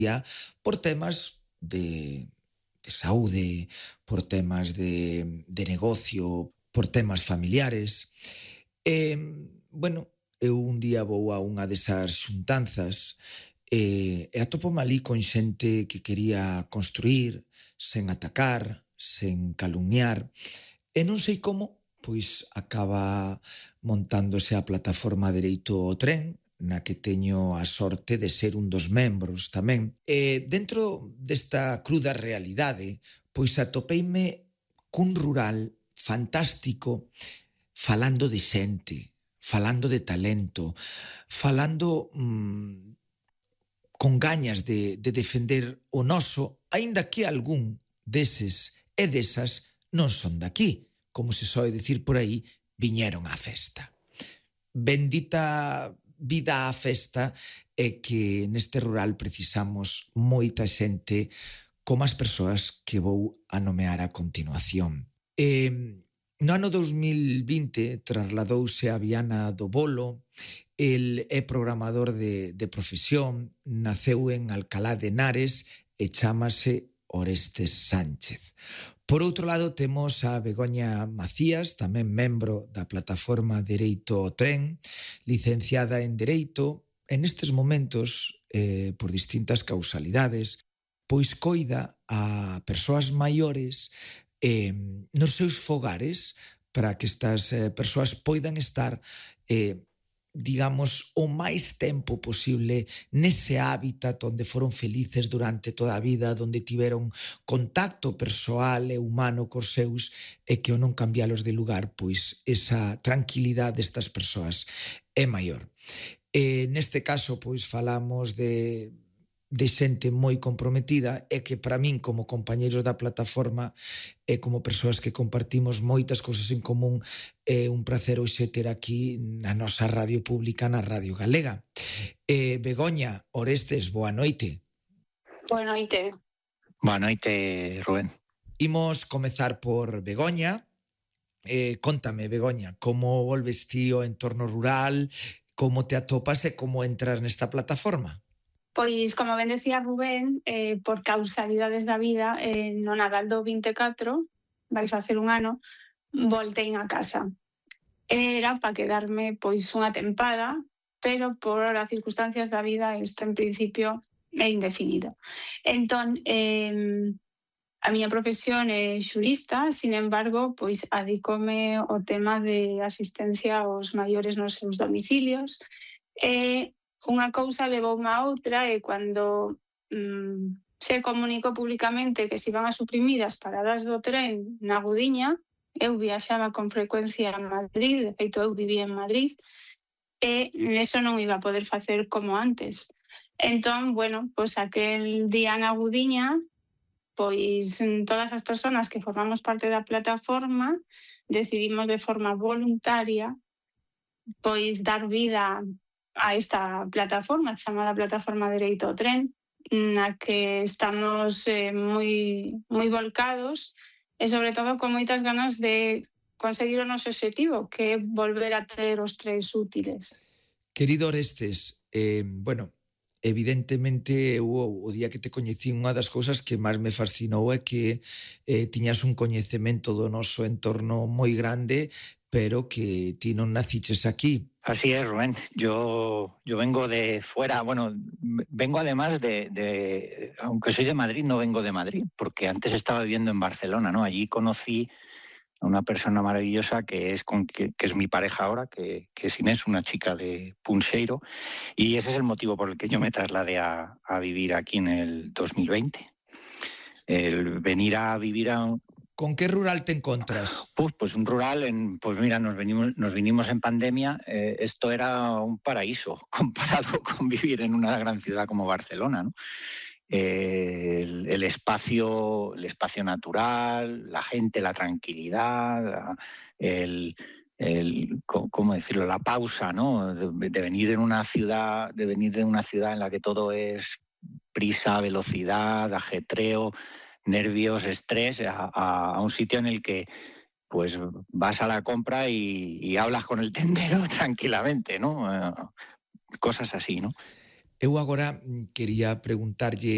ya por temas de saúde, por temas de negocio, por temas familiares. Eu un día vou a unha desas xuntanzas e atopome ali con xente que quería construir sen atacar, sen calumniar, e non sei como, pois acaba montándose a plataforma Dereito ao Tren, na que teño a sorte de ser un dos membros tamén. E dentro desta cruda realidade, pois atopeime cun rural fantástico falando de xente, falando de talento, falando con gañas de defender o noso, aínda que algún deses e desas non son daqui, como se soe dicir por aí, viñeron á festa. Bendita vida á festa é que neste rural precisamos moita xente como as persoas que vou a nomear a continuación. No ano 2020 trasladouse a Viana do Bolo. El é programador de profesión, naceu en Alcalá de Henares e chámase Orestes Sánchez. Por outro lado, temos a Begoña Macías, tamén membro da plataforma Dereito ao Tren, licenciada en Dereito, e nestes momentos, por distintas causalidades, pois coida a persoas maiores nos seus fogares para que estas persoas poidan estar digamos, o máis tempo posible nese hábitat onde foron felices durante toda a vida, onde tiveron contacto persoal e humano cos seus e que ao non cambialos de lugar, pois esa tranquilidade destas persoas é maior. Neste caso, pois falamos de xente moi comprometida e que para min como compañeiros da plataforma e como persoas que compartimos moitas cousas en común é un placer hoxe ter aquí na nosa radio pública, na Radio Galega. Begoña, Orestes, boa noite. Boa noite. Boa noite, Rubén. Imos comezar por Begoña. Contame, Begoña, como volves ti ao entorno rural, como te atopas e como entras nesta plataforma? Pois, como ben decía Rubén, por causalidades da vida, no Nadal do 24, vai facer un ano, voltei a casa. Era para quedarme pois unha tempada, pero por as circunstancias da vida isto en principio é indefinido. Entón, a miña profesión é xurista, sin embargo, pois adicome ao tema de asistencia aos maiores nos seus domicilios e unha cousa levoume a outra e cando se comunicou públicamente que se iban a suprimir as paradas do tren na Gudiña, eu viaxaba con frecuencia a Madrid, de feito eu vivía en Madrid, e neso non iba a poder facer como antes. Entón, pois aquel día na Gudiña, pois todas as persoas que formamos parte da plataforma decidimos de forma voluntaria pois dar vida a esta plataforma chamada Plataforma Dereito ao Tren, na que estamos moi volcados e sobre todo con moitas ganas de conseguir o noso objetivo, que é volver a ter os trens útiles. Querido Orestes, evidentemente eu o día que te coñecí unha das cousas que máis me fascinou é que tiñas un coñecemento do noso entorno moi grande, pero que ti non naciches aquí. Así es, Rubén. Yo vengo de fuera, vengo además aunque soy de Madrid, no vengo de Madrid, porque antes estaba viviendo en Barcelona, ¿no? Allí conocí a una persona maravillosa que es mi pareja ahora, que es Inés, una chica de Punxeiro, y ese es el motivo por el que yo me trasladé a vivir aquí en el 2020. El venir a vivir a... ¿Con qué rural te encuentras? Pues un rural, nos vinimos en pandemia. Esto era un paraíso comparado con vivir en una gran ciudad como Barcelona, ¿no? El espacio natural, la gente, la tranquilidad, ¿cómo decirlo? La pausa, ¿no? De venir de una ciudad en la que todo es prisa, velocidad, ajetreo, nervios, estrés, a un sitio en el que pues vas a la compra y hablas con el tendero tranquilamente, ¿no? Cosas así, ¿no? Eu agora quería preguntarlle